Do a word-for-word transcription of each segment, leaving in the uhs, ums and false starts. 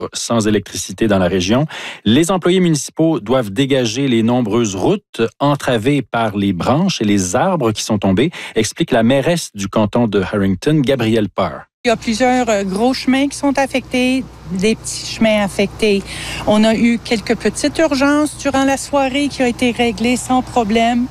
sans électricité dans la région. Les employés municipaux doivent dégager les nombreuses routes entravées par les branches et les arbres qui sont tombés, explique la mairesse du canton de Harrington, Gabrielle Parr. Il y a plusieurs gros chemins qui sont affectés, des petits chemins affectés. On a eu quelques petites urgences durant la soirée qui ont été réglées sans problème.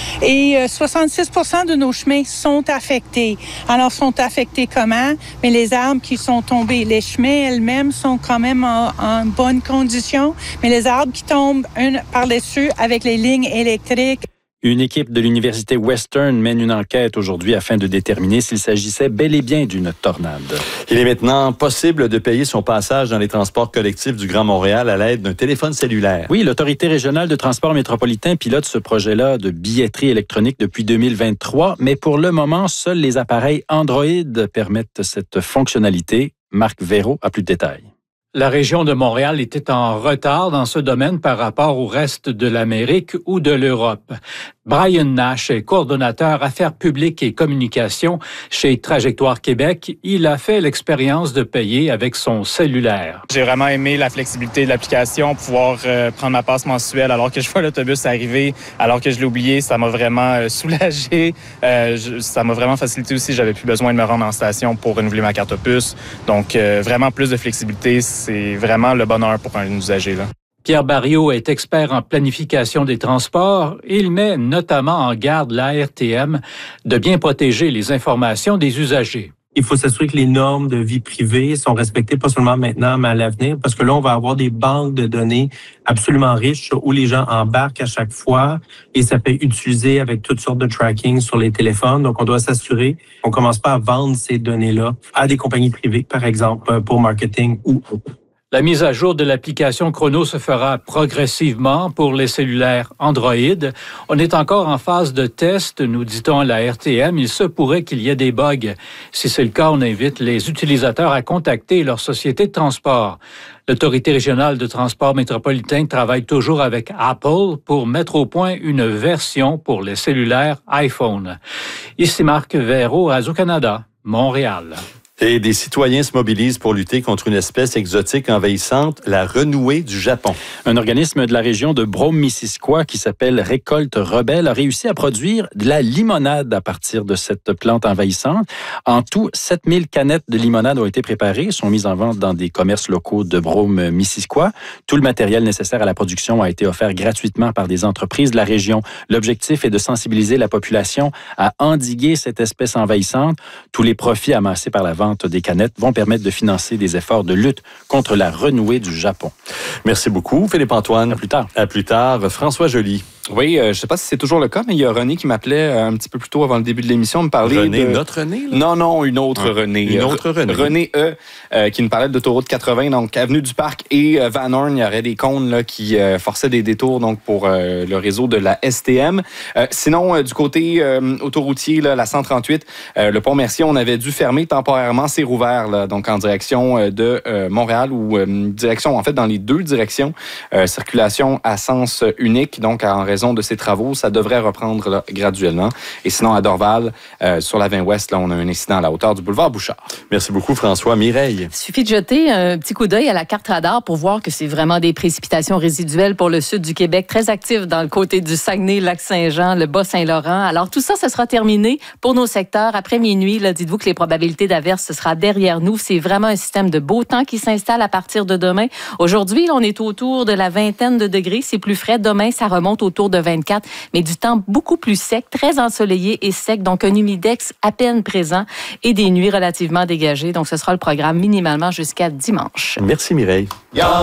Et soixante-six pour cent de nos chemins sont affectés. Alors, sont affectés comment? Mais les arbres qui sont tombés, les chemins elles-mêmes sont quand même en, en bonne condition. Mais les arbres qui tombent un par-dessus avec les lignes électriques. Une équipe de l'Université Western mène une enquête aujourd'hui afin de déterminer s'il s'agissait bel et bien d'une tornade. Il est maintenant possible de payer son passage dans les transports collectifs du Grand Montréal à l'aide d'un téléphone cellulaire. Oui, l'Autorité régionale de transport métropolitain pilote ce projet-là de billetterie électronique depuis deux mille vingt-trois, mais pour le moment, seuls les appareils Android permettent cette fonctionnalité. Marc Véro a plus de détails. La région de Montréal était en retard dans ce domaine par rapport au reste de l'Amérique ou de l'Europe. Brian Nash est coordonnateur affaires publiques et communications chez Trajectoire Québec. Il a fait l'expérience de payer avec son cellulaire. J'ai vraiment aimé la flexibilité de l'application, pouvoir euh, prendre ma passe mensuelle alors que je vois l'autobus arriver, alors que je l'ai oublié. Ça m'a vraiment euh, soulagé. Euh, je, ça m'a vraiment facilité aussi. J'avais plus besoin de me rendre en station pour renouveler ma carte opus. Donc, euh, vraiment plus de flexibilité. C'est vraiment le bonheur pour un usager, là. Pierre Barriot est expert en planification des transports. Il met notamment en garde l'A R T M de bien protéger les informations des usagers. Il faut s'assurer que les normes de vie privée sont respectées, pas seulement maintenant, mais à l'avenir, parce que là, on va avoir des banques de données absolument riches où les gens embarquent à chaque fois et ça peut être utilisé avec toutes sortes de tracking sur les téléphones. Donc, on doit s'assurer qu'on commence pas à vendre ces données-là à des compagnies privées, par exemple, pour marketing ou autre. La mise à jour de l'application Chrono se fera progressivement pour les cellulaires Android. On est encore en phase de test, nous dit-on à la R T M. Il se pourrait qu'il y ait des bugs. Si c'est le cas, on invite les utilisateurs à contacter leur société de transport. L'Autorité régionale de transport métropolitain travaille toujours avec Apple pour mettre au point une version pour les cellulaires iPhone. Ici Marc Véro, Radio-Canada, Montréal. Et des citoyens se mobilisent pour lutter contre une espèce exotique envahissante, la renouée du Japon. Un organisme de la région de Brome-Missisquoi qui s'appelle Récolte Rebelle a réussi à produire de la limonade à partir de cette plante envahissante. En tout, sept mille canettes de limonade ont été préparées, sont mises en vente dans des commerces locaux de Brome-Missisquoi. Tout le matériel nécessaire à la production a été offert gratuitement par des entreprises de la région. L'objectif est de sensibiliser la population à endiguer cette espèce envahissante. Tous les profits amassés par la vente des canettes vont permettre de financer des efforts de lutte contre la renouée du Japon. Merci beaucoup, Philippe-Antoine. À plus tard. À plus tard. François Joly. Oui, euh, je ne sais pas si c'est toujours le cas, mais il y a René qui m'appelait euh, un petit peu plus tôt avant le début de l'émission me parler René, de... notre René? Là? Non, non, une autre ah, René. Une autre René. René E, euh, qui nous parlait de l'autoroute quatre-vingts, donc avenue du Parc et euh, Van Horn. Il y aurait des cônes là, qui euh, forçaient des détours donc pour euh, le réseau de la S T M. Euh, sinon, euh, du côté euh, autoroutier, là, la cent trente-huit, euh, le pont Mercier, on avait dû fermer temporairement. C'est rouvert, là, donc en direction euh, de euh, Montréal ou euh, direction, en fait, dans les deux directions. Euh, circulation à sens unique, donc en raison de ces travaux. Ça devrait reprendre là, graduellement. Et sinon, à Dorval, euh, sur la vingt ouest, là, on a un incident à la hauteur du boulevard Bouchard. Merci beaucoup, François. Mireille. Il suffit de jeter un petit coup d'œil à la carte radar pour voir que c'est vraiment des précipitations résiduelles pour le sud du Québec, très actives dans le côté du Saguenay, Lac-Saint-Jean, le Bas-Saint-Laurent. Alors, tout ça, ça sera terminé pour nos secteurs. Après minuit, là, dites-vous que les probabilités d'averse, ce sera derrière nous. C'est vraiment un système de beau temps qui s'installe à partir de demain. Aujourd'hui, là, on est autour de la vingtaine de degrés. C'est plus frais. Demain, ça remonte autour de vingt-quatre. Mais du temps beaucoup plus sec, très ensoleillé et sec, donc un humidex à peine présent et des nuits relativement dégagées. Donc, ce sera le programme minimalement jusqu'à dimanche. Merci Mireille.